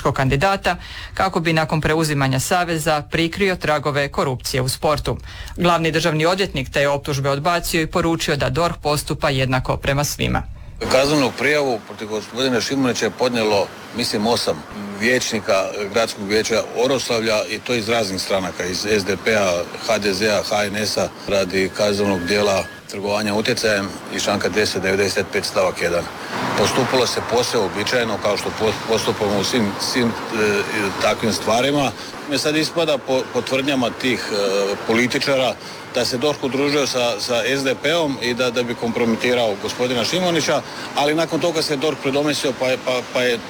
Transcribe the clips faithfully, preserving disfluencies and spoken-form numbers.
predsjedničkog kandidata kako bi nakon preuzimanja saveza prikrio tragove korupcije u sportu. Glavni državni odvjetnik te je optužbe odbacio i poručio da D O R H postupa jednako prema svima. Kaznenu prijavu protiv gospodina Šimunića je podnijelo, mislim, osam vijećnika gradskog vijeća Oroslavlja i to iz raznih stranaka, iz S D P-a, H D Z-a, H N S-a radi kaznenog dijela trgovanja utjecajem iz članka dvjesto devedeset pet stavak jedan. Postupilo se posve uobičajeno kao što postupamo u svim, svim e, takvim stvarima. Me sad ispada po, po tvrdnjama tih e, političara da se D O R H udružio sa, sa S D P-om i da, da bi kompromitirao gospodina Šimunića, ali nakon toga se D O R H predomislio pa je, pa, pa je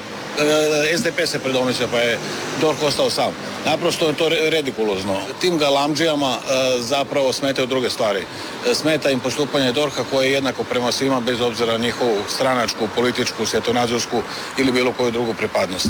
S D P se predomislio pa je D O R H ostao sam. Naprosto je to redikulozno. Tim galamdžijama zapravo smetaju druge stvari. Smeta im postupanje D O R H-a koje je jednako prema svima bez obzira na njihovu stranačku, političku, svjetonazorsku ili bilo koju drugu pripadnost.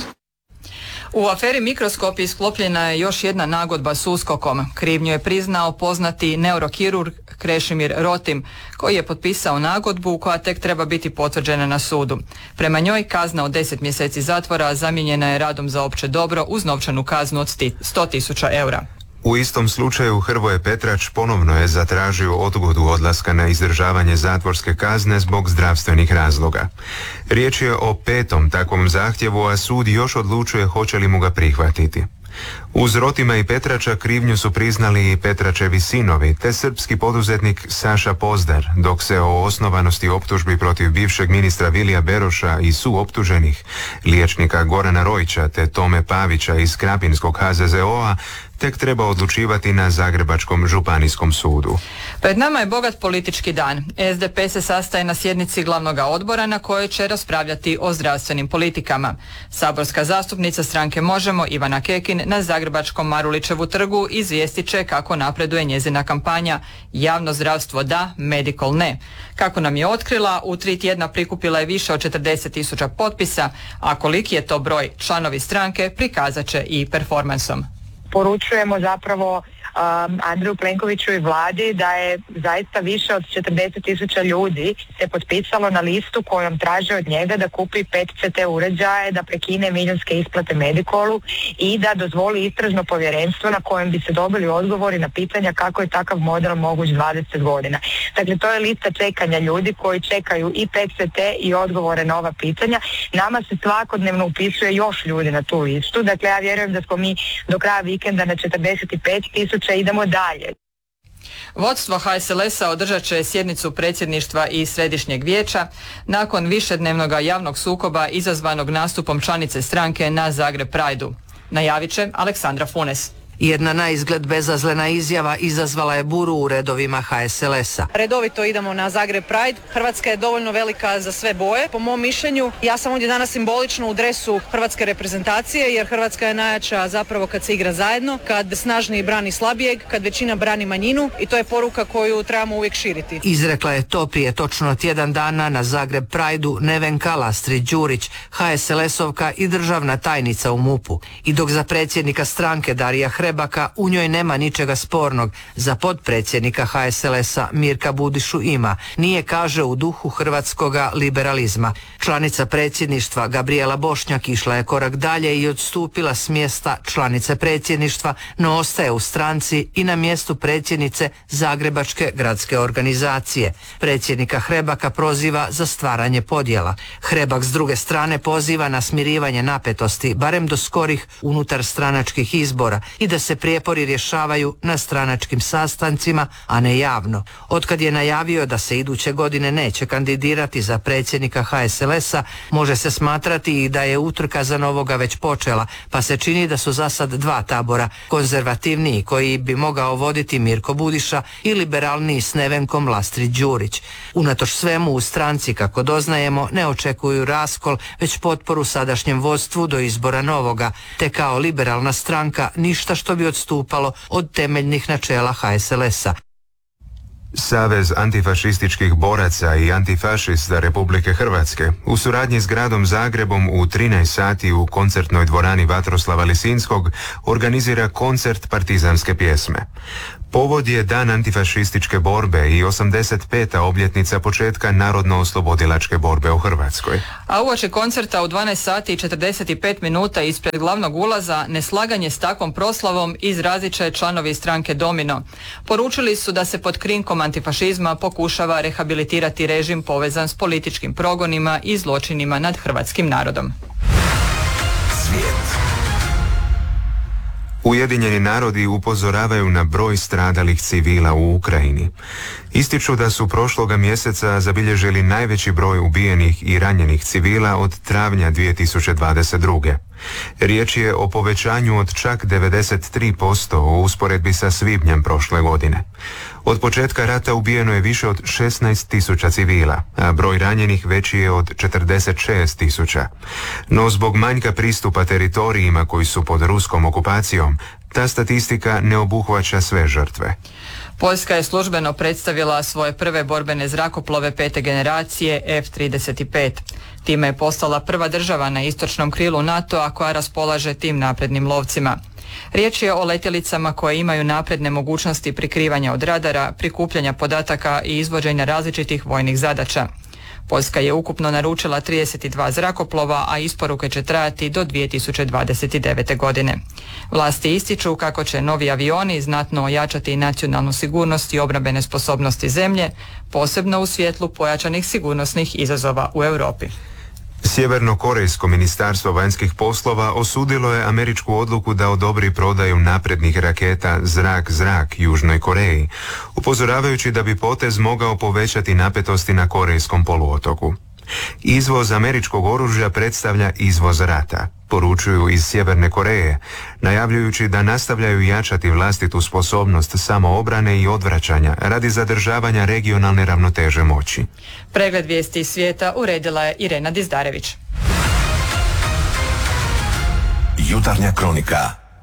U aferi Mikroskopi sklopljena je još jedna nagodba s USKOK-om. Krivnju je priznao poznati neurokirurg Krešimir Rotim, koji je potpisao nagodbu koja tek treba biti potvrđena na sudu. Prema njoj kazna od deset mjeseci zatvora zamijenjena je radom za opće dobro uz novčanu kaznu od sto tisuća eura. U istom slučaju Hrvoje Petrač ponovno je zatražio odgodu odlaska na izdržavanje zatvorske kazne zbog zdravstvenih razloga. Riječ je o petom takvom zahtjevu, a sud još odlučuje hoće li mu ga prihvatiti. Uz Rotima i Petrača krivnju su priznali i Petračevi sinovi te srpski poduzetnik Saša Pozdar, dok se o osnovanosti optužbi protiv bivšeg ministra Vilija Beroša i suoptuženih liječnika Gorana Rojića te Tome Pavića iz Krapinskog H Z Z O-a tek treba odlučivati na Zagrebačkom županijskom sudu. Pred nama je bogat politički dan. S D P se sastaje na sjednici glavnog odbora na kojoj će raspravljati o zdravstvenim politikama. Saborska zastupnica stranke Možemo Ivana Kekin na Zagrebačkom Marulićevu trgu izvijestit će kako napreduje njezina kampanja Javno zdravstvo da, medical ne. Kako nam je otkrila, u tri tjedna prikupila je više od četrdeset tisuća potpisa, a koliki je to broj, članovi stranke prikazat će i performansom. Poručujemo zapravo um, Andreju Plenkoviću i vladi da je zaista više od četrdeset tisuća ljudi se potpisalo na listu kojom traže od njega da kupi pet C T uređaje, da prekine milijunske isplate Medikolu i da dozvoli istražno povjerenstvo na kojem bi se dobili odgovori na pitanja kako je takav model moguć dvadeset godina. Dakle, to je lista čekanja ljudi koji čekaju i pet C T i odgovore na ova pitanja. Nama se svakodnevno upisuje još ljudi na tu listu. Dakle, ja vjerujem da smo mi do kraja vikenda na četrdeset pet tisuća, idemo dalje. Vodstvo H S L S-a održat će sjednicu predsjedništva i središnjeg vijeća nakon višednevnog javnog sukoba izazvanog nastupom članice stranke na Zagreb Prideu. Najavit će Aleksandra Funes. Jedna na izgled bezazlena izjava izazvala je buru u redovima H S L S-a. Redovito idemo na Zagreb Pride. Hrvatska je dovoljno velika za sve boje. Po mom mišljenju, ja sam ovdje danas simbolično u dresu hrvatske reprezentacije, jer Hrvatska je najjača zapravo kad se igra zajedno, kad snažniji brani slabijeg, kad većina brani manjinu i to je poruka koju trebamo uvijek širiti. Izrekla je to prije točno tjedan dana na Zagreb Prideu Nevenka Lastrid-Đurić, H S L S-ovka i državna tajnica u MUP-u. I dok za predsjednika stranke Darija Hrebaka u njoj nema ničega spornog, za potpredsjednika H S L S-a Mirka Budišu ima. Nije, kaže, u duhu hrvatskoga liberalizma. Članica predsjedništva Gabrijela Bošnjak išla je korak dalje i odstupila s mjesta članice predsjedništva, no ostaje u stranci i na mjestu predsjednice Zagrebačke gradske organizacije. Predsjednika Hrebaka proziva za stvaranje podjela. Hrebak s druge strane poziva na smirivanje napetosti, barem do skorih unutar stranačkih izbora, i da se prijepori rješavaju na stranačkim sastancima, a ne javno. Otkad je najavio da se iduće godine neće kandidirati za predsjednika H S L S-a, može se smatrati i da je utrka za novoga već počela, pa se čini da su za sad dva tabora, konzervativniji koji bi mogao voditi Mirko Budiša i liberalniji s Nevenkom Lastrid-Đurić. Unatoč svemu u stranci, kako doznajemo, ne očekuju raskol, već potporu sadašnjem vodstvu do izbora novoga, te kao liberalna stranka ništa što bi odstupalo od temeljnih načela H S L S-a. Savez antifašističkih boraca i antifašista Republike Hrvatske u suradnji s gradom Zagrebom u trinaest sati u koncertnoj dvorani Vatroslava Lisinskog organizira koncert partizanske pjesme. Povod je Dan antifašističke borbe i osamdeset peta obljetnica početka narodno-oslobodilačke borbe u Hrvatskoj. A uoči koncerta u dvanaest sati i četrdeset pet minuta ispred glavnog ulaza neslaganje s takvom proslavom izrazit će članovi stranke Domino. Poručili su da se pod krinkom antifašizma pokušava rehabilitirati režim povezan s političkim progonima i zločinima nad hrvatskim narodom. Svijet. Ujedinjeni narodi upozoravaju na broj stradalih civila u Ukrajini. Ističu da su prošloga mjeseca zabilježili najveći broj ubijenih i ranjenih civila od travnja dvije tisuće dvadeset druge. Riječ je o povećanju od čak devedeset tri posto u usporedbi sa svibnjem prošle godine. Od početka rata ubijeno je više od šesnaest tisuća civila, a broj ranjenih veći je od četrdeset šest tisuća. No zbog manjka pristupa teritorijima koji su pod ruskom okupacijom, ta statistika ne obuhvaća sve žrtve. Poljska je službeno predstavila svoje prve borbene zrakoplove pete generacije F trideset pet. Time je postala prva država na istočnom krilu NATO-a koja raspolaže tim naprednim lovcima. Riječ je o letjelicama koje imaju napredne mogućnosti prikrivanja od radara, prikupljanja podataka i izvođenja različitih vojnih zadaća. Poljska je ukupno naručila trideset dva zrakoplova, a isporuke će trajati do dvije tisuće dvadeset devete. godine. Vlasti ističu kako će novi avioni znatno ojačati nacionalnu sigurnost i obrambene sposobnosti zemlje, posebno u svjetlu pojačanih sigurnosnih izazova u Europi. Sjeverno-korejsko ministarstvo vanjskih poslova osudilo je američku odluku da odobri prodaju naprednih raketa zrak-zrak Južnoj Koreji, upozoravajući da bi potez mogao povećati napetosti na korejskom poluotoku. Izvoz američkog oružja predstavlja izvoz rata, poručuju iz Sjeverne Koreje, najavljujući da nastavljaju jačati vlastitu sposobnost samoobrane i odvraćanja radi zadržavanja regionalne ravnoteže moći. Pregled vijesti iz svijeta uredila je Irena Dizdarević. Jutarnja kronika.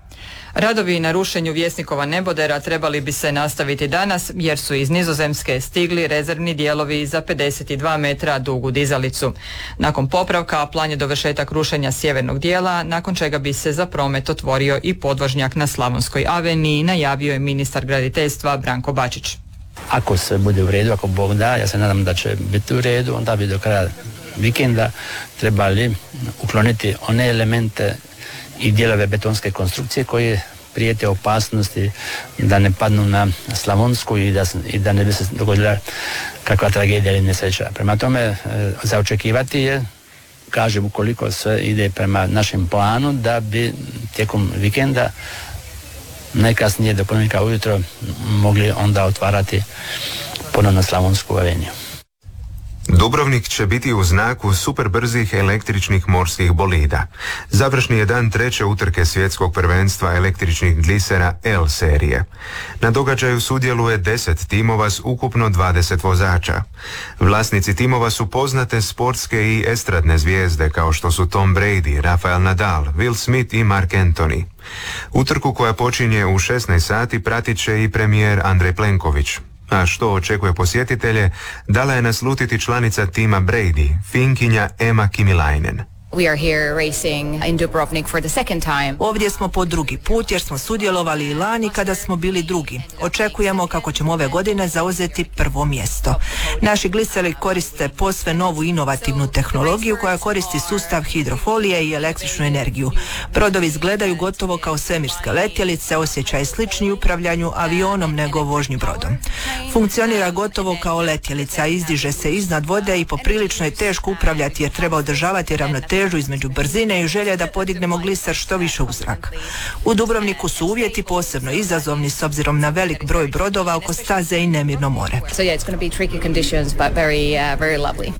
Radovi na rušenju Vjesnikova nebodera trebali bi se nastaviti danas jer su iz Nizozemske stigli rezervni dijelovi za pedeset dva metra dugu dizalicu. Nakon popravka plan je dovršetak rušenja sjevernog dijela, nakon čega bi se za promet otvorio i podvožnjak na Slavonskoj aveniji, najavio je ministar graditeljstva Branko Bačić. Ako se bude u redu, ako Bog da, ja se nadam da će biti u redu, onda bi do kraja vikenda trebali ukloniti one elemente i dijelove betonske konstrukcije koje prijete opasnosti da ne padnu na Slavonsku i da, i da ne bi se dogodila kakva tragedija ili nesreća. Prema tome, za očekivati je, kažem, ukoliko sve ide prema našem planu, da bi tijekom vikenda najkasnije do ponedjeljka ujutro mogli onda otvarati ponovno Slavonsku aveniju. Dubrovnik će biti u znaku superbrzih električnih morskih bolida. Završni je dan treće utrke svjetskog prvenstva električnih glisera L serije. Na događaju sudjeluje deset timova s ukupno dvadeset vozača. Vlasnici timova su poznate sportske i estradne zvijezde kao što su Tom Brady, Rafael Nadal, Will Smith i Mark Anthony. Utrku koja počinje u šesnaest sati pratit će i premijer Andrej Plenković. A što očekuje posjetitelje, dala je naslutiti članica tima Brady, Finkinja Emma Kimilainen. We are here racing in Dubrovnik for the second time. Ovdje smo po drugi put jer smo sudjelovali i lani kada smo bili drugi. Očekujemo kako ćemo ove godine zauzeti prvo mjesto. Naši gliseri koriste posve novu inovativnu tehnologiju koja koristi sustav hidrofolije i električnu energiju. Brodovi izgledaju gotovo kao svemirske letjelice, osjećaj slični upravljanju avionom nego vožnji brodom. Funkcionira gotovo kao letjelica, izdiže se iznad vode i poprilično je teško upravljati jer treba održavati ravnotežu između brzine i želje da podignemo gliser što više u zrak. U Dubrovniku su uvjeti posebno izazovni s obzirom na velik broj brodova oko staze i nemirno more. So yeah, it's going to be tricky conditions, but very, uh, very lovely.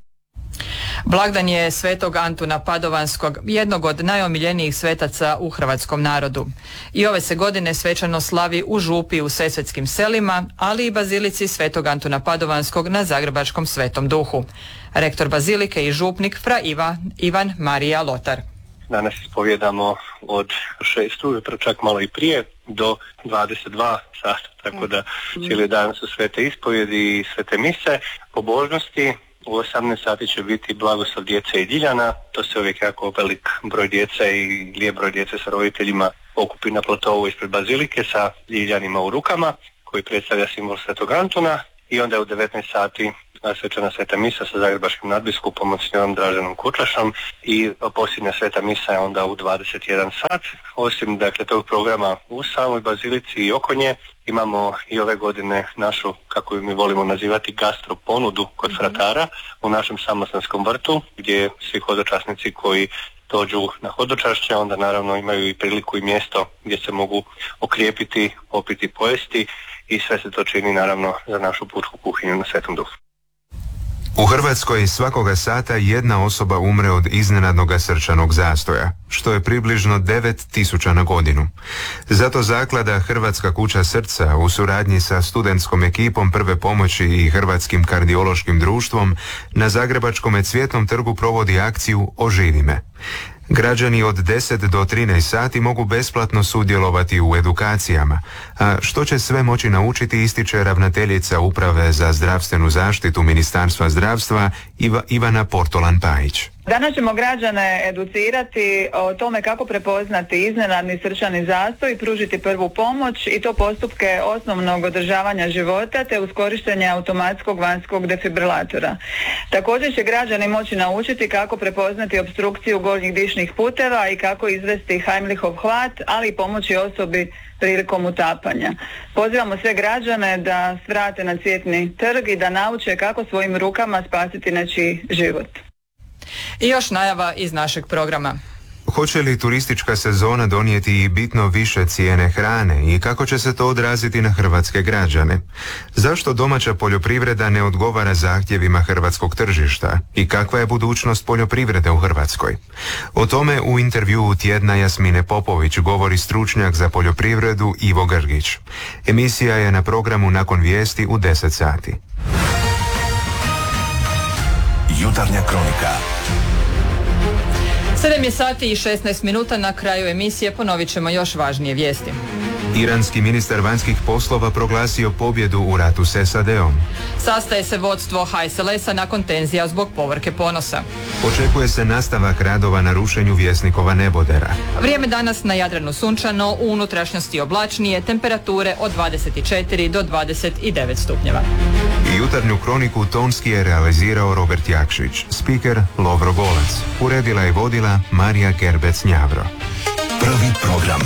Blagdan je Svetog Antuna Padovanskog, jednog od najomiljenijih svetaca u hrvatskom narodu. I ove se godine svečano slavi u župi u Sesvetskim selima, ali i bazilici Svetog Antuna Padovanskog na zagrebačkom Svetom Duhu. Rektor bazilike i župnik fra Iva, Ivan Marija Lotar. Danas ispovjedamo od šest ujutro, čak malo i prije. do dvadeset dva sata, tako da cijeli dan su sve te ispovjedi i sve te mise, pobožnosti. U osamnaest sati će biti blagoslov djece i Ljiljana, to se uvijek jako velik broj djece i lijep broj djece sa roditeljima okupi na platovu ispred bazilike sa Ljiljanima u rukama, koji predstavlja simbol Svetog Antuna, i onda je u devetnaest sati svečana sveta misa sa zagrebačkim nadbiskupom monsignorom Draženom Kučašom i posljednja sveta misa je onda u dvadeset jedan sat. Osim dakle tog programa u samoj bazilici i oko nje imamo i ove godine našu, kako ju mi volimo nazivati, gastro ponudu kod fratara u našem Samostanskom vrtu, gdje svi hodočasnici koji dođu na hodočašće onda naravno imaju i priliku i mjesto gdje se mogu okrijepiti, popiti, pojesti, i sve se to čini naravno za našu pučku kuhinju na Svetom Duhu. U Hrvatskoj svakoga sata jedna osoba umre od iznenadnog srčanog zastoja, što je približno devet tisuća na godinu. Zato zaklada Hrvatska kuća srca u suradnji sa studentskom ekipom prve pomoći i Hrvatskim kardiološkim društvom na Zagrebačkom Cvjetnom trgu provodi akciju Oživi me. Građani od deset do trinaest sati mogu besplatno sudjelovati u edukacijama, a što će sve moći naučiti ističe ravnateljica Uprave za zdravstvenu zaštitu Ministarstva zdravstva Iva, Ivana Portolan-Pajić. Danas ćemo građane educirati o tome kako prepoznati iznenadni srčani zastoj i pružiti prvu pomoć, i to postupke osnovnog održavanja života te uz korištenje automatskog vanjskog defibrilatora. Također će građani moći naučiti kako prepoznati opstrukciju gornjih dišnih puteva i kako izvesti Heimlichov hlad, ali i pomoći osobi prilikom utapanja. Pozivamo sve građane da svrate na Cvjetni trg i da nauče kako svojim rukama spasiti nečiji život. I još najava iz našeg programa. Hoće li turistička sezona donijeti i bitno više cijene hrane i kako će se to odraziti na hrvatske građane? Zašto domaća poljoprivreda ne odgovara zahtjevima hrvatskog tržišta i kakva je budućnost poljoprivrede u Hrvatskoj? O tome u intervjuu tjedna Jasmine Popović govori stručnjak za poljoprivredu Ivo Grgić. Emisija je na programu nakon vijesti u deset sati. Jutarnja kronika. sedam je sati i šesnaest minuta, na kraju emisije ponovit ćemo još važnije vijesti. Iranski ministar vanjskih poslova proglasio pobjedu u ratu s S A D-om. Sastaje se vodstvo H S L S-a nakon tenzija zbog povorke Ponosa. Očekuje se nastavak radova na rušenju Vjesnikova nebodera. Vrijeme danas na Jadranu sunčano, u unutrašnjosti oblačnije, temperature od dvadeset četiri do dvadeset devet stupnjeva. I jutarnju kroniku tonski je realizirao Robert Jakšić, spiker Lovro Golac. Uredila i vodila Marija Kerbec-Njavro. Prvi program.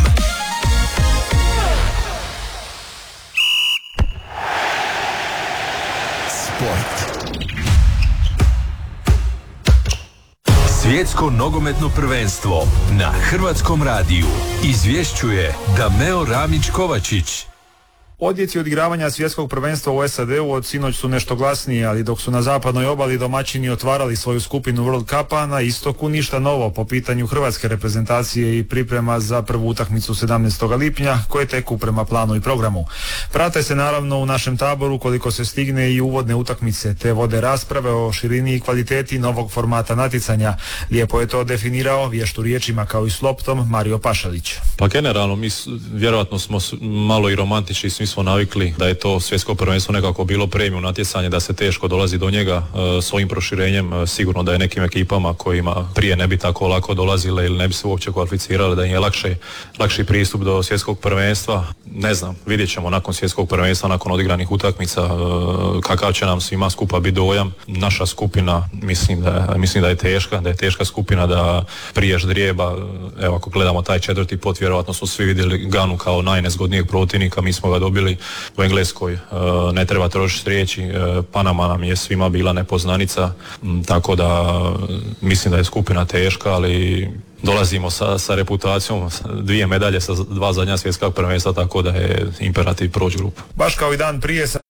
Svjetsko nogometno prvenstvo na Hrvatskom radiju izvješćuje Dameo Ramić-Kovačić. Odjeci odigravanja svjetskog prvenstva u S A D-u od sinoć su nešto glasniji, ali dok su na zapadnoj obali domaćini otvarali svoju skupinu World Cupa, na istoku ništa novo po pitanju hrvatske reprezentacije i priprema za prvu utakmicu sedamnaestog lipnja, koje teku prema planu i programu. Prate se naravno u našem taboru koliko se stigne i uvodne utakmice, te vode rasprave o širini i kvaliteti novog formata natjecanja. Lijepo je to definirao vještu riječima kao i s loptom Mario Pašalić. Pa generalno mi vjerojatno smo malo i romantični, svi smo navikli da je to svjetsko prvenstvo nekako bilo premium natjecanje, da se teško dolazi do njega. E, svojim proširenjem e, sigurno da je nekim ekipama kojima prije ne bi tako lako dolazile ili ne bi se uopće kvalificirale, da im je lakše, lakši pristup do svjetskog prvenstva. Ne znam, vidjet ćemo nakon svjetskog prvenstva, nakon odigranih utakmica e, kakav će nam svima skupa biti dojam. Naša skupina mislim da, mislim da je teška, da je teška skupina, da prije ždrijeba, evo ako gledamo taj četvrti pot, vjerojatno su svi vidjeli Ganu kao najnezgodnijeg protivnika, mi smo ga dobili u Engleskoj, e, ne treba trošiti riječi, e, Panama nam je svima bila nepoznanica, m, tako da mislim da je skupina teška, ali dolazimo sa, sa reputacijom, dvije medalje sa dva zadnja svjetska prvenstva, tako da je imperativ proći grupu. Baš kao i dan prije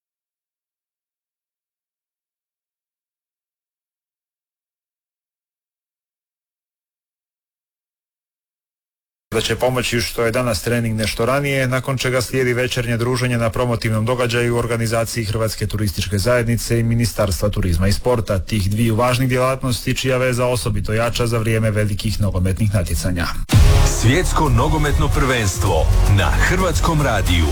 Da će pomoći što je danas trening nešto ranije, nakon čega slijedi večernje druženje na promotivnom događaju u organizaciji Hrvatske turističke zajednice i Ministarstva turizma i sporta, tih dviju važnih djelatnosti čija veza osobito jača za vrijeme velikih nogometnih natjecanja. Svjetsko nogometno prvenstvo na Hrvatskom radiju.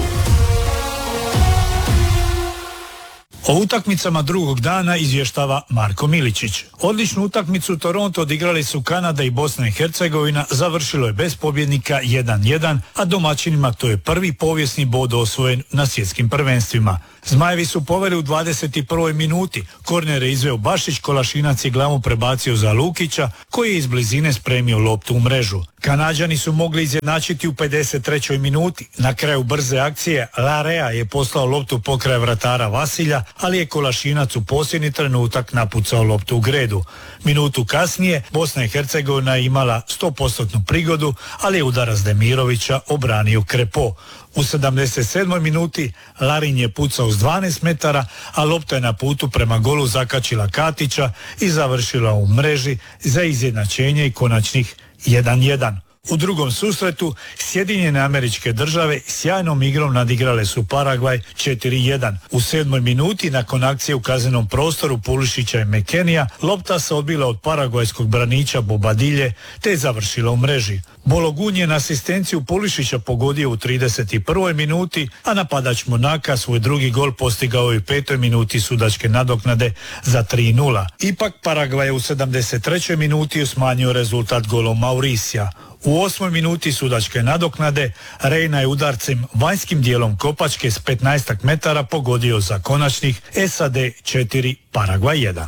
O utakmicama drugog dana izvještava Marko Miličić. Odličnu utakmicu Toronto odigrali su Kanada i Bosna i Hercegovina, završilo je bez pobjednika jedan jedan, a domaćinima to je prvi povijesni bod osvojen na svjetskim prvenstvima. Zmajevi su poveli u dvadeset prvoj minuti, korner je izveo Bašić, Kolašinac je glavu prebacio za Lukića, koji je iz blizine spremio loptu u mrežu. Kanađani su mogli izjednačiti u pedeset trećoj minuti. Na kraju brze akcije Larea je poslao loptu pokraj vratara Vasilja, ali je Kolašinac u posljednji trenutak napucao loptu u gredu. Minutu kasnije Bosna i Hercegovina je imala sto posto prigodu, ali je udarac Demirovića obranio Krepo. U sedamdeset sedmoj minuti Larin je pucao s dvanaest metara, a lopta je na putu prema golu zakačila Katića i završila u mreži za izjednačenje i konačnih jedan jedan. U drugom susretu Sjedinjene Američke Države sjajnom igrom nadigrale su Paragvaj četiri jedan. U sedmoj minuti nakon akcije u kaznenom prostoru Pulišića i Mekenija lopta se odbila od paragvajskog braniča Bobadilje te je završila u mreži. Bologun je na asistenciju Pulišića pogodio u trideset prvoj minuti, a napadač Monaka svoj drugi gol postigao je u petoj minuti sudačke nadoknade za tri nula. Ipak Paragvaj je u sedamdeset trećoj minuti smanjio rezultat golom Mauricija. U osmoj minuti sudačke nadoknade Rejna je udarcem vanjskim dijelom kopačke s petnaest metara pogodio za konačnih S A D četiri, Paragvaj jedan.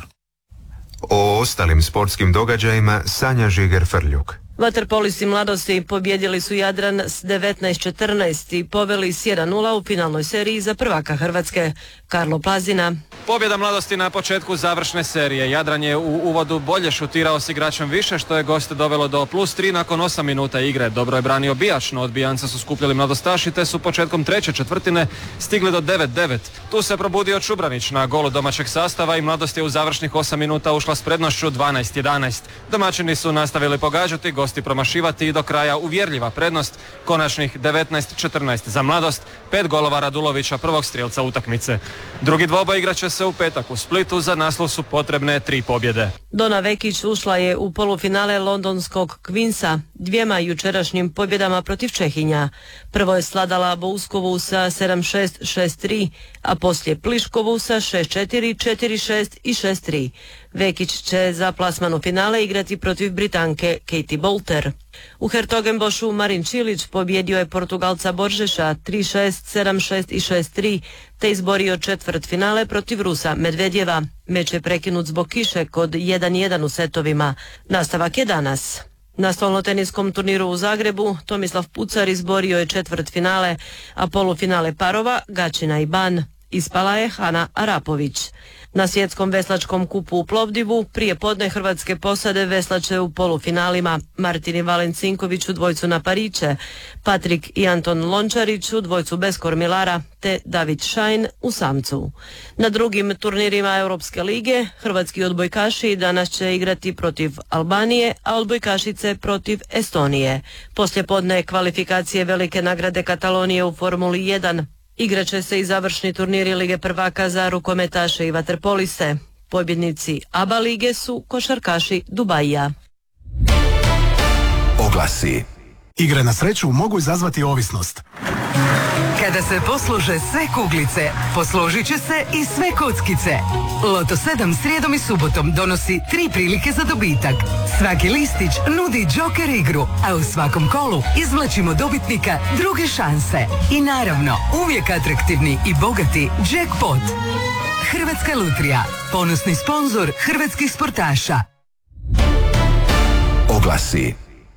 O ostalim sportskim događajima Sanja Žiger-Frljuk. Vaterpolisti mladosti pobjedili su Jadran s devetnaest četrnaest i poveli s jedan nula u finalnoj seriji za prvaka Hrvatske. Karlo Plazina. Pobjeda mladosti na početku završne serije. Jadran je u uvodu bolje šutirao s igračem više, što je goste dovelo do plus tri nakon osam minuta igre. Dobro je branio Bijač, no od Bijanca su skupljali mladostaši te su početkom treće četvrtine stigli do devet devet. Tu se probudio Čubranić na golu domaćeg sastava i mladost je u završnih osam minuta ušla s prednošću dvanaest jedanaest. Domaćini su nastavili pogađati, gosti promašivati i do kraja uvjerljiva prednost, konačnih devetnaest četrnaest za mladost, pet golova Radulovića, prvog strijelca utakmice. Drugi dvoboj igraće se u petak u Splitu, za naslov su potrebne tri pobjede. Dona Vekić ušla je u polufinale londonskog Queensa dvijema jučerašnjim pobjedama protiv Čehinja. Prvo je sladala Bouskovu sa sedam šest, šest tri, a poslije Pliškovu sa šest četiri, četiri šest i šest tri. Vekić će za plasman u finale igrati protiv Britanke Katie Bolter. U Hertogenbošu Marin Čilić pobjedio je Portugalca Boržeša tri šest, sedam šest i šest tri, te izborio četvrt finale protiv Rusa Medvedjeva. Meč je prekinut zbog kiše kod jedan jedan u setovima. Nastavak je danas. Na stolnoteniskom turniru u Zagrebu Tomislav Pucar izborio je četvrt finale, a polufinale parova Gačina i Ban. Ispala je Hana Arapović. Na svjetskom veslačkom kupu u Plovdivu prije podne hrvatske posade veslače u polufinalima Martin i Valen Cinković u dvojcu na pariće, Patrik i Anton Lončarić u dvojcu bez kormilara te David Šajn u samcu. Na drugim turnirima Europske lige hrvatski odbojkaši danas će igrati protiv Albanije, a odbojkašice protiv Estonije. Poslije podne kvalifikacije velike nagrade Katalonije u Formuli jedan. Igraće se i završni turniri Lige prvaka za rukometaše i vaterpoliste. Pobjednici A B A lige su košarkaši Dubaija. Oglasi. Igre na sreću mogu izazvati ovisnost. Kada se poslože sve kuglice, posložit će se i sve kockice. Loto sedam srijedom i subotom donosi tri prilike za dobitak. Svaki listić nudi džoker igru, a u svakom kolu izvlačimo dobitnika druge šanse. I naravno, uvijek atraktivni i bogati jackpot. Hrvatska lutrija, ponosni sponzor hrvatskih sportaša. Oglasi.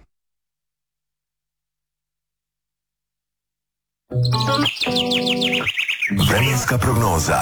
Vremenska prognoza.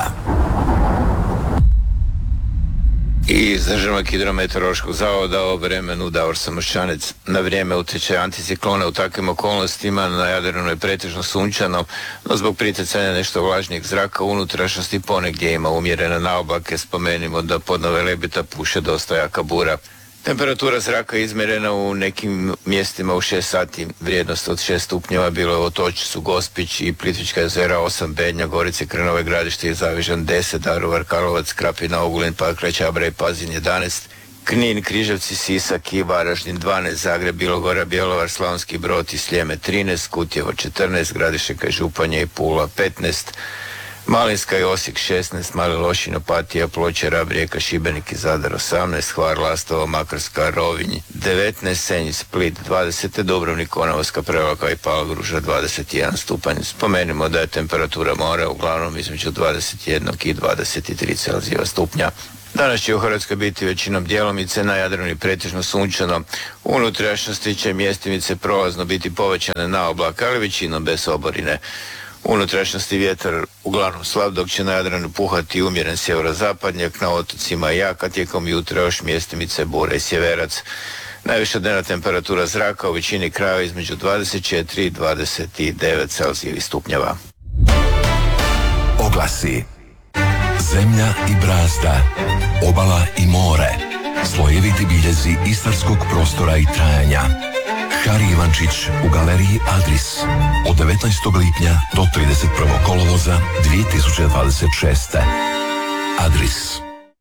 Iz Državnog hidrometeorološkog zavoda o vremenu Davor Samošćanec. Na vrijeme utječe anticiklona u takvim okolnostima, na Jadranu je pretežno sunčano, no zbog pritjecanja nešto vlažnijeg zraka u unutrašnjosti ponegdje ima umjerene naoblake. Spomenimo da pod Nove Lebita puše dosta jaka bura. Temperatura zraka izmjerena u nekim mjestima u šest sati, vrijednost od šest stupnjeva, bilo je u Otočcu, Gospić i Plitvička jezera osam, Bednja, Gorice, Krnove, Gradište i Zavižan deset, Daruvar, Karlovac, Krapina, Ogulin, Pakrac, Čabar i Pazin jedanaest, Knin, Križevci, Sisak i Varaždin dvanaest, Zagreb, Bilogora, Bjelovar, Slavonski Brod i Sljeme trinaest, Kutjevo četrnaest, Gradišćka, Županja i Pula petnaest, Malinska i Osijek šesnaest, Mali Lošinj, Opatija, Ploče, Rab, Rijeka, Šibenik i Zadar osamnaest, Hvar, Lastovo, Makarska, Rovinj devetnaest, Senj, Split dvadeset, Dubrovnik, Konavolska, Prevlaka i Palagruža dvadeset jedan stupanj. Spomenimo da je temperatura mora uglavnom između dvadeset jedan i dvadeset tri Celzijeva stupnja. Danas će u Hrvatskoj biti većinom djelomice, na Jadranu i pretežno sunčano. U unutrašnjosti će mjestimice prolazno biti povećane na oblak, ali većinom bez oborine. U unutrašnjosti vjetar uglavnom slab, dok će na Jadranu puhati umjeren sjeverozapadnjak, na otocima jaka, tijekom jutra još mjestimice bure i sjeverac. Najviša dnevna temperatura zraka u većini krajeva između dvadeset četiri i dvadeset devet Celzijevih stupnjeva. Oglasi. Zemlja i brazda, obala i more, slojeviti biljezi istarskog prostora i trajanja. Hari Ivančić u galeriji Adris od devetnaestog lipnja do trideset prvog kolovoza dvije tisuće dvadeset šeste. Adris.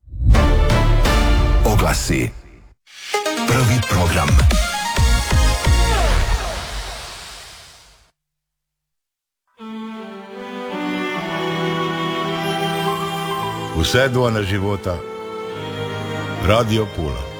Oglasi. Prvi program. U sred dvojna života Radio Pula.